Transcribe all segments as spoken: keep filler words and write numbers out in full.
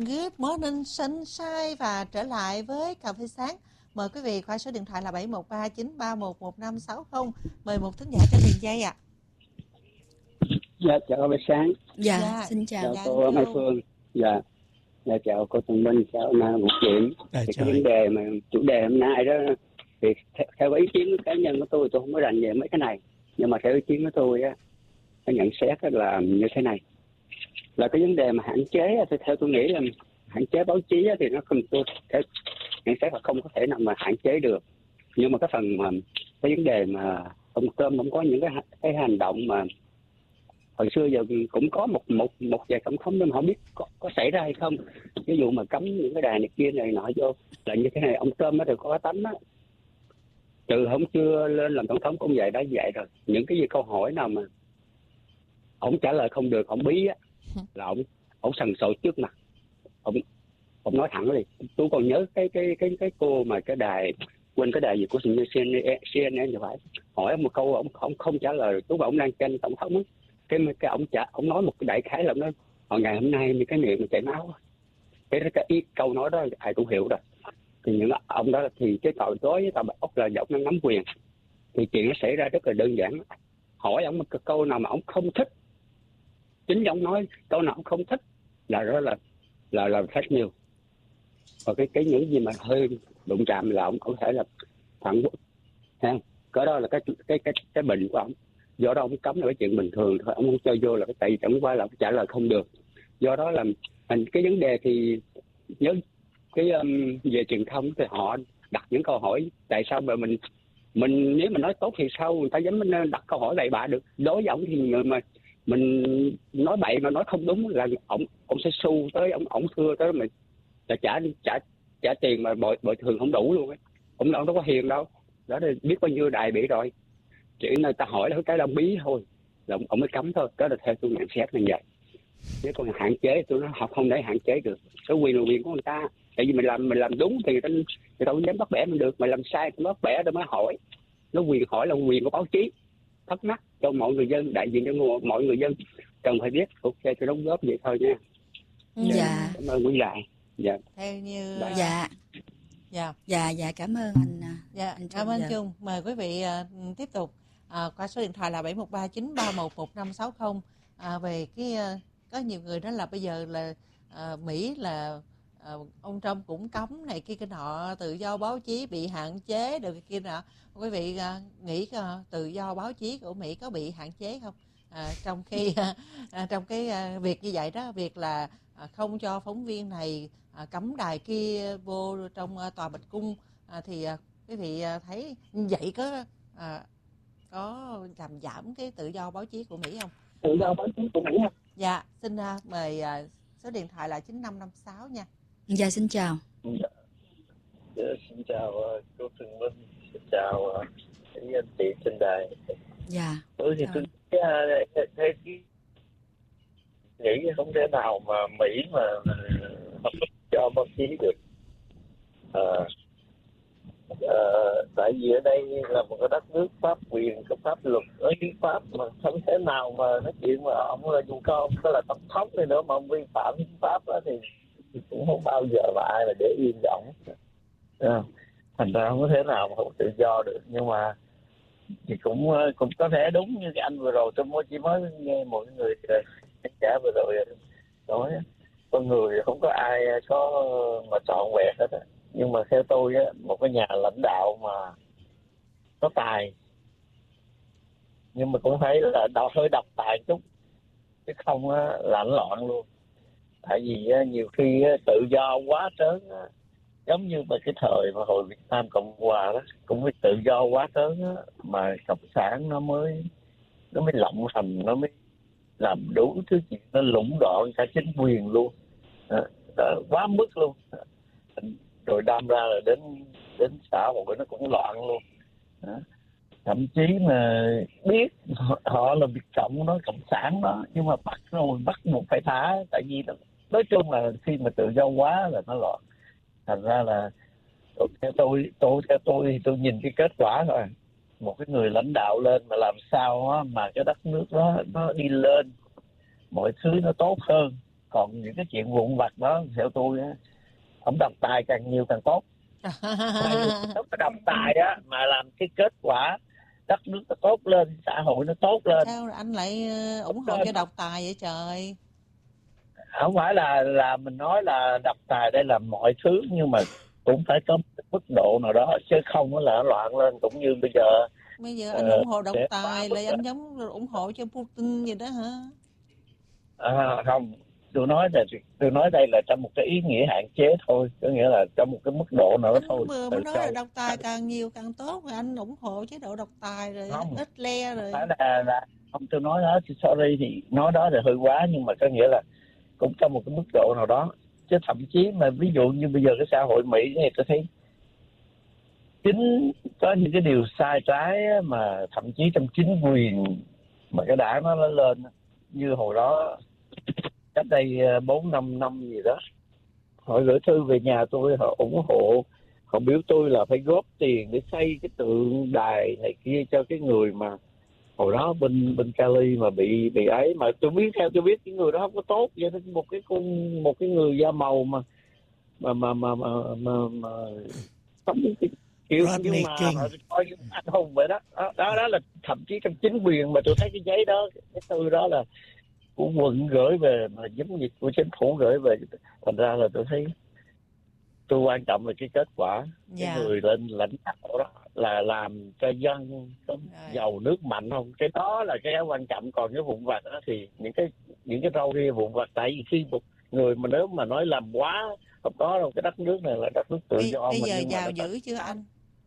Good morning sunshine và trở lại với cà phê sáng. Mời quý vị qua số điện thoại là bảy một ba chín ba một một năm sáu không. Mời một thính giả trên đường dây ạ. À. Dạ chào cà phê sáng. Dạ, dạ xin chào. Chào dạ, cô Mai Phương. Dạ. Dạ chào cô Tùng Minh, chào Na Ngọc Diễm. Dạ, thì cái vấn đề mà chủ đề hôm nay đó thì theo ý kiến cá nhân của tôi, tôi không có rành về mấy cái này, nhưng mà theo ý kiến của tôi á, cái nhận xét là như thế này, là cái vấn đề mà hạn chế thì theo tôi nghĩ là hạn chế báo chí thì nó không, tôi theo nhận xét là không có thể nào mà hạn chế được. Nhưng mà cái phần mà cái vấn đề mà ông Trump cũng có những cái cái hành động mà hồi xưa giờ cũng có một một một vài tổng thống nhưng mà không biết có, có xảy ra hay không. Ví dụ mà cấm những cái đài này kia này nọ vô là như thế này. Ông Trump nó đều có tánh á, từ hôm chưa lên làm tổng thống cũng vậy, đã vậy rồi. Những cái gì câu hỏi nào mà ông trả lời không được, ông bí á, là ông ông sần sội trước mặt, ông ông nói thẳng đi. Tôi còn nhớ cái cái cái cái cô mà cái đài, quên cái đài gì của xê en en thì phải, hỏi một câu ông không không trả lời, lúc mà ông đang tranh tổng thống ấy, cái cái ông trả ông nói một cái đại khái là ông nói hồi ngày hôm nay như cái miệng mà chảy máu. Cái cái ý câu nói đó ai cũng hiểu rồi. Thì những ông đó thì cái tội đối với tàu Bạch Ốc là ông đang nắm quyền, thì chuyện nó xảy ra rất là đơn giản. Hỏi ông một câu nào mà ông không thích, chính ông nói câu nào ông không thích là đó là là là fake news. Và cái cái những gì mà hơi đụng chạm là ông có thể là phản quốc, ha. Cái đó là cái cái cái cái bệnh của ông. Do đó ông cấm là cái chuyện bình thường thôi, ông không cho vô là cái tại chẳng qua là trả lời không được. Do đó là cái vấn đề thì nhớ cái um, về truyền thông thì họ đặt những câu hỏi tại sao mà mình mình nếu mà nói tốt thì sao người ta dám đặt câu hỏi bậy bạ được. Đối với ông thì người mà mình nói bậy mà nói không đúng là ông ông sẽ xu tới, ông ông thưa tới mà trả trả trả trả tiền mà bồi bồi thường không đủ luôn ấy. Ông đâu có hiền đâu. Đó là biết bao nhiêu đài bị rồi. Chỉ người ta hỏi là cái đồng bí thôi là ông, ông mới cấm thôi. Đó là theo tôi nhận xét như vậy. Chứ còn hạn chế tôi nói họ không thể hạn chế được. Số quyền là quyền của người ta. Tại vì mình làm mình làm đúng thì người ta người ta không dám bắt bẻ mình được, mà làm sai cũng bắt bẻ rồi mới hỏi. Nó quyền hỏi là quyền của báo chí, thắc mắc cho mọi người dân, đại diện cho mọi người dân cần phải biết. Ok, tôi đóng góp vậy thôi nha. Dạ. Cảm ơn Nguyễn Lại. Dạ. Theo như dạ dạ dạ dạ dạ cảm ơn anh. Dạ anh cảm ơn Chung. Mời quý vị uh, tiếp tục uh, qua số điện thoại là bảy một ba chín ba một một năm sáu không. Uh, về cái uh, có nhiều người đó là bây giờ là uh, Mỹ là uh, ông Trump cũng cấm này kia cái nọ, tự do báo chí bị hạn chế được cái kia nọ. Quý vị uh, nghĩ uh, tự do báo chí của Mỹ có bị hạn chế không? À, trong khi uh, trong cái uh, việc như vậy đó, việc là uh, không cho phóng viên này uh, cấm đài kia vô trong uh, tòa Bạch Cung, uh, thì uh, quý vị uh, thấy vậy có uh, có làm giảm cái tự do báo chí của Mỹ không? Tự do báo chí của Mỹ không? Dạ, xin uh, mời uh, số điện thoại là chín năm năm sáu nha. Dạ xin chào. Dạ, dạ xin chào uh, cô Thường Minh, xin chào uh, anh chị trên đài. Dạ. Tôi thì tôi thấy cái nghĩ không thể nào mà Mỹ mà không cho báo chí được. À, à, tại vì ở đây là một cái đất nước pháp quyền, có pháp luật ở hiến pháp, mà không thể nào mà nói chuyện mà ông là dù có ông có là tổng thống này nữa mà ông vi phạm hiến pháp đó thì, thì cũng không bao giờ mà ai là để yên cho ông. À, thành ra không có thể nào mà không tự do được. Nhưng mà thì cũng cũng có thể đúng như cái anh vừa rồi tôi mới chỉ mới nghe mọi người cả vừa rồi nói con người không có ai có mà trọn vẹn hết á. Nhưng mà theo tôi á, một cái nhà lãnh đạo mà có tài nhưng mà cũng phải là đọc, hơi độc tài chút chứ không á, là loạn luôn. Tại vì á, nhiều khi á, tự do quá trớn á, giống như mà cái thời mà hồi Việt Nam Cộng Hòa đó cũng phải tự do quá trớn á, mà cộng sản nó mới nó mới lộng hành, nó mới làm đủ thứ chuyện, nó lũng đoạn cả chính quyền luôn, à, à, quá mức luôn, rồi đâm ra là đến đến xã hội nó cũng loạn luôn. À, thậm chí mà biết họ, họ là Việt Cộng đó, cộng sản đó, nhưng mà bắt rồi bắt buộc phải thả, tại vì nó, nói chung là khi mà tự do quá là nó loạn. Thành ra là theo tôi tôi theo tôi thì tôi nhìn cái kết quả thôi. Một cái người lãnh đạo lên mà làm sao á, mà cái đất nước đó nó đi lên, mọi thứ nó tốt hơn, còn những cái chuyện vụn vặt đó theo tôi á, ông độc tài càng nhiều càng tốt. Nếu cái độc tài á mà làm cái kết quả đất nước nó tốt lên, xã hội nó tốt lên. Sao anh lại ủng hộ cho độc tài vậy trời? Không phải là là mình nói là độc tài đây là mọi thứ, nhưng mà cũng phải có mức độ nào đó, chứ không là loạn lên cũng như bây giờ. Bây giờ anh uh, ủng hộ độc tài là anh giống ủng hộ cho Putin vậy đó hả? À, không, tôi nói là tôi nói đây là trong một cái ý nghĩa hạn chế thôi, có nghĩa là trong một cái mức độ nào đó anh thôi. Vừa mới nói là độc tài càng nhiều càng tốt, rồi anh ủng hộ chế độ độc tài rồi không, ít le rồi. Phải là, là không, tôi nói đó, sorry thì nói đó là hơi quá, nhưng mà có nghĩa là cũng trong một cái mức độ nào đó. Chứ thậm chí mà ví dụ như bây giờ cái xã hội Mỹ này, tôi thấy chính có những cái điều sai trái mà thậm chí trong chính quyền mà cái đảng nó lên, như hồi đó cách đây bốn năm năm gì đó, họ gửi thư về nhà tôi, họ ủng hộ, họ biểu tôi là phải góp tiền để xây cái tượng đài này kia cho cái người mà hồi đó bên bên Cali mà bị bị ấy. Mà tôi biết, theo tôi biết cái người đó không có tốt vậy. Một cái con một cái người da màu mà mà mà mà mà mà, mà sống cái kiểu nhưng mà họ coi như anh hùng vậy đó. đó đó đó là thậm chí trong chính quyền mà tôi thấy cái giấy đó, cái thư đó là của quận gửi về, mà giống như của chính phủ gửi về. Thành ra là tôi thấy tôi quan trọng là cái kết quả. Dạ. Cái người lên lãnh đạo đó là làm cho dân có giàu nước mạnh không, cái đó là cái quan trọng. Còn cái vụn vặt đó thì những cái những cái râu ria vụn vặt, tại vì khi một người mà nếu mà nói làm quá không có đâu. Cái đất nước này là đất nước tự do. Bây giờ giàu dữ chưa anh?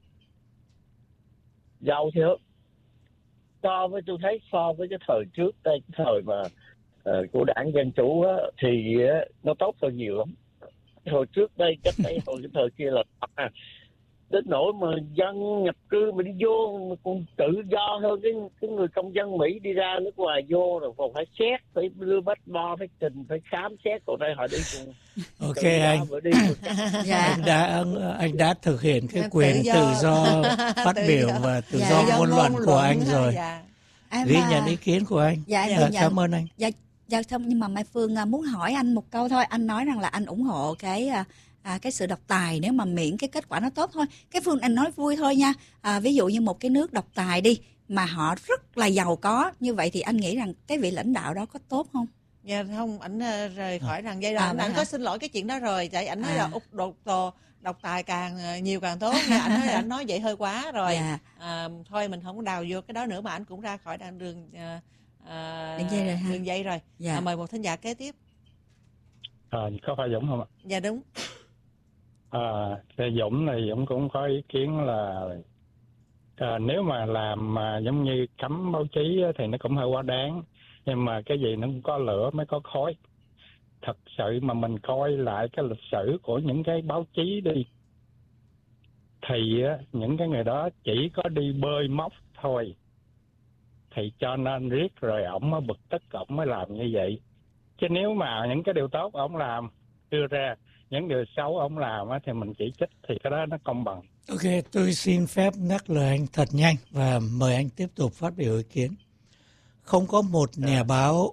Giàu thiếu. So với tôi thấy so với cái thời trước đây, cái thời mà uh, của đảng Dân Chủ á, thì uh, nó tốt hơn nhiều lắm. Hồi trước đây, cách đây hồi cái thời kia là à, đến nỗi mà dân nhập cư mà đi vô mà còn tự do hơn cái cái người công dân Mỹ đi ra nước ngoài vô, rồi còn phải xét, phải đưa passport, phải trình, phải khám xét. Còn đây họ đi cùng. Ok anh. Đi dạ. anh đã anh, anh đã thực hiện cái quyền tự do, tự do phát tự biểu do. và tự dạ. do ngôn luận của anh rồi. Dạ. Ghi nhận ý kiến của anh. Dạ, dạ, dạ. Cảm ơn anh. Dạ, dạ không, nhưng mà Mai Phương muốn hỏi anh một câu thôi. Anh nói rằng là anh ủng hộ cái à, cái sự độc tài nếu mà miễn cái kết quả nó tốt thôi. Cái Phương anh nói vui thôi nha. À, ví dụ như một cái nước độc tài đi mà họ rất là giàu có, như vậy thì anh nghĩ rằng cái vị lãnh đạo đó có tốt không? Dạ không, ảnh rời khỏi rằng giai đoạn à, ảnh có xin lỗi cái chuyện đó rồi. Tại ảnh nói à. là úc độc tò độc tài càng nhiều càng tốt. Ảnh nói ảnh nói vậy hơi quá rồi. Dạ. À, thôi mình không có đào vô cái đó nữa, mà ảnh cũng ra khỏi đoạn đường à, à, đường dây rồi. Ha? Đường dây rồi. Dạ. À, mời một thính giả kế tiếp. À, có phải Dũng không ạ? Dạ đúng. À, Dũng này Dũng cũng có ý kiến là à, nếu mà làm mà giống như cấm báo chí thì nó cũng hơi quá đáng, nhưng mà cái gì nó cũng có lửa mới có khói. Thật sự mà mình coi lại cái lịch sử của những cái báo chí đi, thì những cái người đó chỉ có đi bơi móc thôi, thì cho nên riết rồi ổng mới bực tức, ổng mới làm như vậy. Chứ nếu mà những cái điều tốt ổng làm đưa ra, những điều xấu ổng làm thì mình chỉ trích, thì cái đó nó công bằng. Ok, tôi xin phép ngắt lời anh thật nhanh và mời anh tiếp tục phát biểu ý kiến. Không có một nhà báo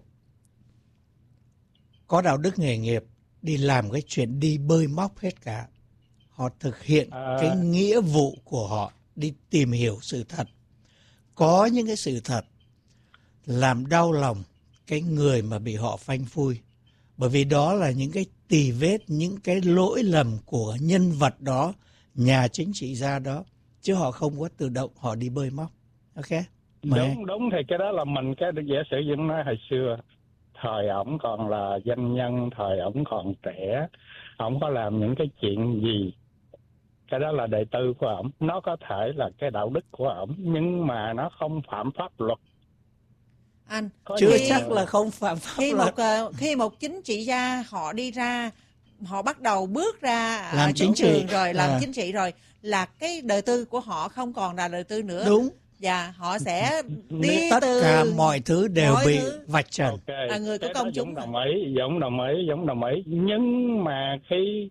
có đạo đức nghề nghiệp đi làm cái chuyện đi bơi móc hết cả. Họ thực hiện à... cái nghĩa vụ của họ đi tìm hiểu sự thật. Có những cái sự thật làm đau lòng cái người mà bị họ phanh phui. Bởi vì đó là những cái tì vết, những cái lỗi lầm của nhân vật đó, nhà chính trị gia đó. Chứ họ không có tự động họ đi bơi móc. Ok? Mày. Đúng, đúng thì cái đó là mình, cái giả sử Dũng nói hồi xưa, thời ổng còn là doanh nhân, thời ổng còn trẻ, ổng có làm những cái chuyện gì, cái đó là đời tư của ổng. Nó có thể là cái đạo đức của ổng, nhưng mà nó không phạm pháp luật. Anh có chưa khi, chắc là không phạm pháp khi luật. Một, uh, khi một chính trị gia họ đi ra, họ bắt đầu bước ra làm uh, chính trị rồi làm à. chính trị rồi, là cái đời tư của họ không còn là đời tư nữa. Đúng. Và họ sẽ đi tất từ cả mọi thứ đều mọi bị thứ. vạch trần. Okay. Là người có công chúng. Dũng đồng ý, Dũng đồng ý, Dũng đồng ý. Nhưng mà khi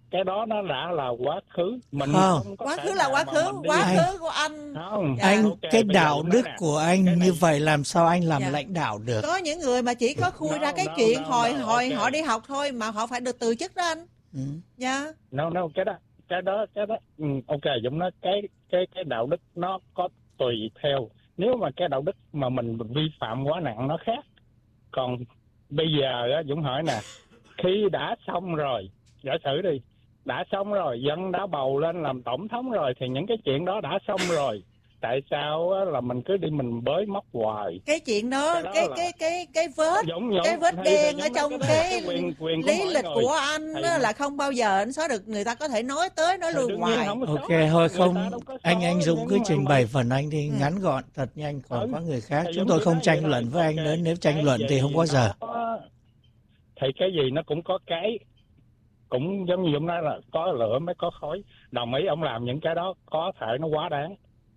cái đó nó đã là quá khứ. Mình Không. không có Quá thể khứ là nào quá mà khứ, mình đi- quá Anh- khứ của anh. Không, Dạ. Anh ok, cái bây giờ đạo nói đức nè, của anh cái này- như vậy làm sao anh làm Dạ. lãnh đạo được? Có những người mà chỉ có khui No, ra cái no, chuyện no, hồi no, hồi ok. họ đi học thôi mà họ phải được từ chức đó anh. Ừ. Dạ. no, no, cái đó cái đó cái đó ừ, ok, Dũng nói cái cái cái đạo đức nó có tùy theo. Nếu mà cái đạo đức mà mình vi phạm quá nặng nó khác. Còn bây giờ á, Dũng hỏi nè, khi đã xong rồi, giả sử đi, đã xong rồi, dân đã bầu lên làm tổng thống rồi, thì những cái chuyện đó đã xong rồi. Tại sao á, là mình cứ đi mình bới móc hoài? Cái chuyện đó, Cái đó cái là- cái cái cái vết Dũng, Dũng, cái vết thì- đen thì ở Dũng trong nói cái đó là quyền, quyền của lý mỗi lịch người. của anh Thì- á là không bao giờ anh xóa được, người ta có thể nói tới nói Thì lui đương nhiên hoài. không có Ok, xóa. thôi Người không, ta đâu có anh anh xóa, Dũng nhưng cứ mà trình mà- bày phần anh đi Ừ. ngắn gọn thật nhanh, còn Ừ. có người khác. Thì Chúng giống tôi như không nói tranh vậy luận thôi, với anh ok. nữa, nếu tranh Cái luận thì gì không có nó giờ. có- Thì cái gì nó cũng có cái, cũng giống như Dũng nói là có lửa mới có khói. Đồng ý ông làm những cái đó có thể nó quá đáng.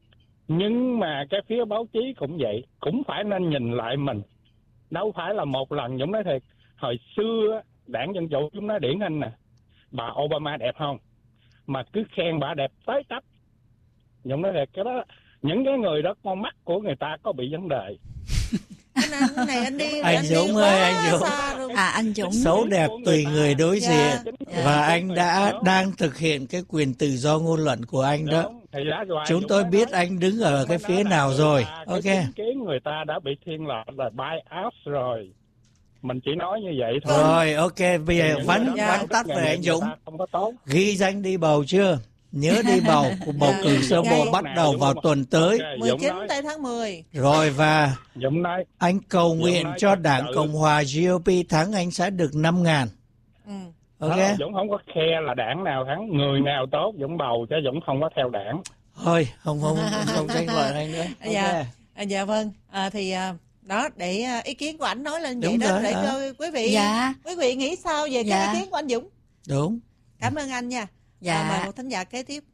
Nhưng mà cái phía báo chí cũng vậy, cũng phải nên nhìn lại mình. Đâu phải là một lần. Dũng nói thiệt, hồi xưa đảng Dân Chủ chúng nói điển hình nè, bà Obama đẹp không, mà cứ khen bà đẹp tới tấp. Dũng nói thiệt, cái đó những cái người đó con mắt của người ta có bị vấn đề. Anh, anh cái này anh đi Anh đi Dũng quá ơi, anh Dũng. xa rồi. À anh Dũng. Xấu đẹp tùy người đối Dạ. diện. Dạ. Và anh đã đang thực hiện cái quyền tự do ngôn luận của anh đó. Đúng, thì đã rồi, Chúng Dũng tôi mới biết nói- anh đứng ở Dũng cái mới phía nói là nào người rồi. ta- Ok. Cái chính kiến người ta đã bị thiên lệch là bias rồi. Mình chỉ nói như vậy thôi. Rồi, ok, bây giờ Những vắn cái đó Dạ. vắn tắt nghề về nghiệp anh người Dũng. ta không có tốt. Ghi danh đi bầu chưa? Nhớ đi bầu, cuộc bầu Dạ. cử sơ Dạ. bộ bắt đầu vào tuần tới. Ok, mười Dũng chín nói- tây tháng mười. Rồi và Dũng nói anh cầu nguyện nói cho thật đảng sự- Cộng hòa giê ô pê thắng, anh sẽ được năm ngàn. Ừ. Ok? Không, Dũng không có khe là đảng nào thắng, người nào tốt Dũng bầu, chứ Dũng không có theo đảng. Thôi, không không không tranh luận anh nữa. Ok. Dạ. À, dạ vâng. À, thì à, đó để à, ý kiến của anh nói lên vậy Đúng đó rồi, để hả? cho quý vị Dạ. quý vị nghĩ sao về Dạ. cái ý kiến của anh Dũng. Đúng. Cảm ơn anh nha. Dạ. À, mời một thính giả kế tiếp.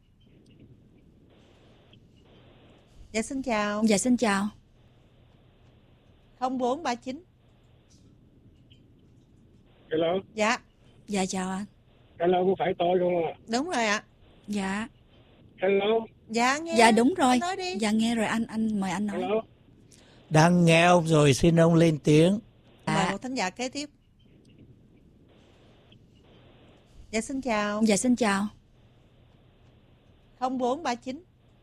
Dạ xin chào. Dạ xin chào. không bốn ba chín. Hello, Dạ, Dạ chào anh. hello, có phải tôi không ạ? đúng rồi ạ. Dạ. Hello, Dạ nghe. Dạ đúng rồi. Anh nói đi. Dạ nghe rồi anh anh mời anh nói. hello. Đang nghe ông rồi, xin ông lên tiếng. Mời À. một thính giả kế tiếp. Dạ xin chào. Dạ xin chào. không bốn ba chín.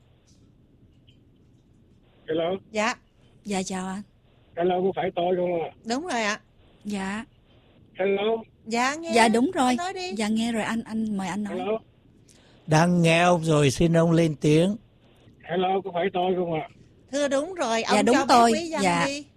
Hello, Dạ, Dạ chào anh. hello, có phải tôi không ạ? đúng rồi ạ. Dạ. Hello, Dạ nghe. Dạ đúng rồi. Anh nói đi. Dạ nghe rồi anh anh mời anh nói. hello, Đang nghe ông rồi, xin ông lên tiếng. hello, có phải tôi không ạ? Thưa đúng rồi, Dạ, ông đúng cho tôi. biết quý danh Dạ. đi.